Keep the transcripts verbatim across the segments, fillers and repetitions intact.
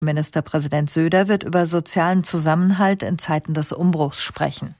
Ministerpräsident Söder wird über sozialen Zusammenhalt in Zeiten des Umbruchs sprechen.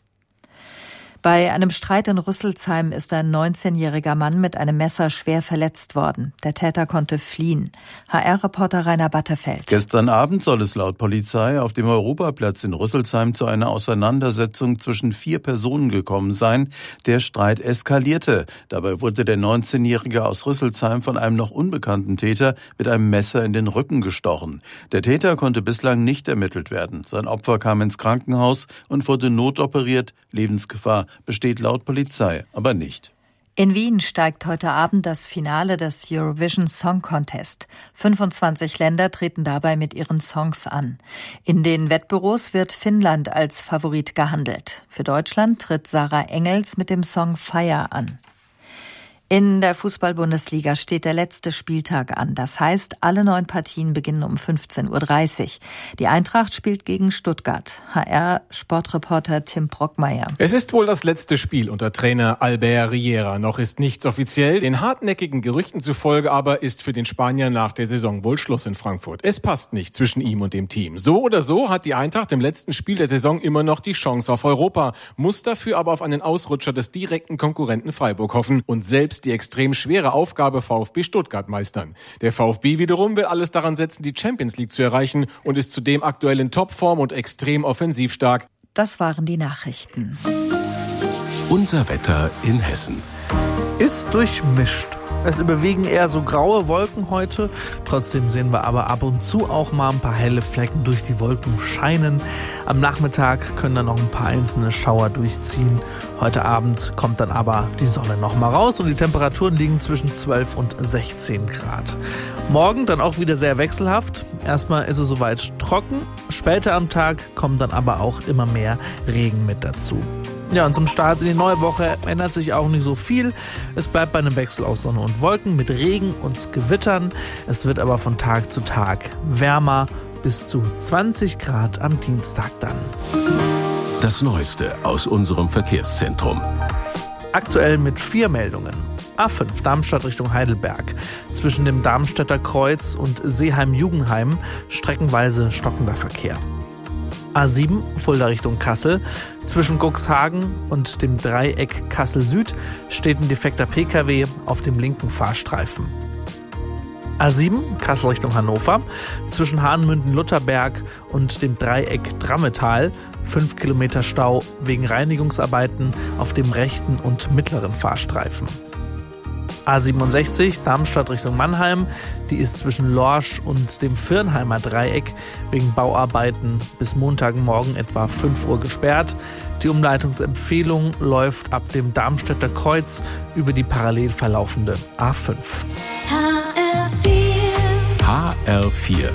Bei einem Streit in Rüsselsheim ist ein neunzehnjähriger Mann mit einem Messer schwer verletzt worden. Der Täter konnte fliehen. H R-Reporter Rainer Battefeld. Gestern Abend soll es laut Polizei auf dem Europaplatz in Rüsselsheim zu einer Auseinandersetzung zwischen vier Personen gekommen sein. Der Streit eskalierte. Dabei wurde der neunzehnjährige aus Rüsselsheim von einem noch unbekannten Täter mit einem Messer in den Rücken gestochen. Der Täter konnte bislang nicht ermittelt werden. Sein Opfer kam ins Krankenhaus und wurde notoperiert. Lebensgefahr besteht laut Polizei aber nicht. In Wien steigt heute Abend das Finale des Eurovision Song Contest. fünfundzwanzig Länder treten dabei mit ihren Songs an. In den Wettbüros wird Finnland als Favorit gehandelt. Für Deutschland tritt Sarah Engels mit dem Song Fire an. In der Fußball-Bundesliga steht der letzte Spieltag an. Das heißt, alle neun Partien beginnen um fünfzehn Uhr dreißig. Die Eintracht spielt gegen Stuttgart. H R-Sportreporter Tim Brockmeier. Es ist wohl das letzte Spiel unter Trainer Albert Riera. Noch ist nichts offiziell. Den hartnäckigen Gerüchten zufolge aber ist für den Spanier nach der Saison wohl Schluss in Frankfurt. Es passt nicht zwischen ihm und dem Team. So oder so hat die Eintracht im letzten Spiel der Saison immer noch die Chance auf Europa, muss dafür aber auf einen Ausrutscher des direkten Konkurrenten Freiburg hoffen und selbst die extrem schwere Aufgabe VfB Stuttgart meistern. Der VfB wiederum will alles daran setzen, die Champions League zu erreichen und ist zudem aktuell in Topform und extrem offensiv stark. Das waren die Nachrichten. Unser Wetter in Hessen. Ist durchmischt. Es überwiegen eher so graue Wolken heute. Trotzdem sehen wir aber ab und zu auch mal ein paar helle Flecken durch die Wolken scheinen. Am Nachmittag können dann noch ein paar einzelne Schauer durchziehen. Heute Abend kommt dann aber die Sonne noch mal raus und die Temperaturen liegen zwischen zwölf und sechzehn Grad. Morgen dann auch wieder sehr wechselhaft. Erstmal ist es soweit trocken. Später am Tag kommt dann aber auch immer mehr Regen mit dazu. Ja, und zum Start in die neue Woche ändert sich auch nicht so viel. Es bleibt bei einem Wechsel aus Sonne und Wolken mit Regen und Gewittern. Es wird aber von Tag zu Tag wärmer, bis zu zwanzig Grad am Dienstag dann. Das Neueste aus unserem Verkehrszentrum. Aktuell mit vier Meldungen. A fünf Darmstadt Richtung Heidelberg. Zwischen dem Darmstädter Kreuz und Seeheim-Jugendheim streckenweise stockender Verkehr. A sieben Fulda Richtung Kassel. Zwischen Cuxhagen und dem Dreieck Kassel-Süd steht ein defekter P K W auf dem linken Fahrstreifen. A sieben Kassel Richtung Hannover. Zwischen Hahnemünden-Lutherberg und dem Dreieck Drammetal fünf Kilometer Stau wegen Reinigungsarbeiten auf dem rechten und mittleren Fahrstreifen. A siebenundsechzig Darmstadt Richtung Mannheim, die ist zwischen Lorsch und dem Virnheimer Dreieck wegen Bauarbeiten bis Montagmorgen etwa fünf Uhr gesperrt. Die Umleitungsempfehlung läuft ab dem Darmstädter Kreuz über die parallel verlaufende A fünf. H R vier. H R vier.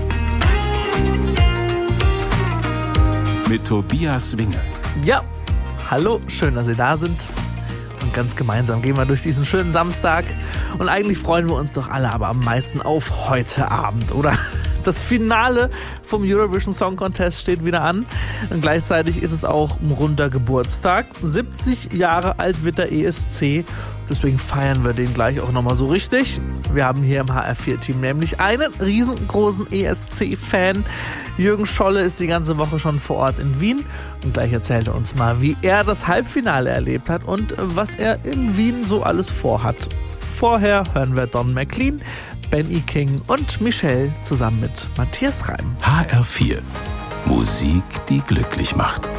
Mit Tobias Winge. Ja, hallo, schön, dass Sie da sind. Und ganz gemeinsam gehen wir durch diesen schönen Samstag. Und eigentlich freuen wir uns doch alle aber am meisten auf heute Abend, oder? Das Finale vom Eurovision Song Contest steht wieder an. Und gleichzeitig ist es auch ein runder Geburtstag. siebzig Jahre alt wird der E S C. Deswegen feiern wir den gleich auch nochmal so richtig. Wir haben hier im H R vier Team nämlich einen riesengroßen E S C-Fan. Jürgen Scholle ist die ganze Woche schon vor Ort in Wien. Und gleich erzählt er uns mal, wie er das Halbfinale erlebt hat und was er in Wien so alles vorhat. Vorher hören wir Don McLean, Benny King und Michelle zusammen mit Matthias Reim. H R vier. Musik, die glücklich macht.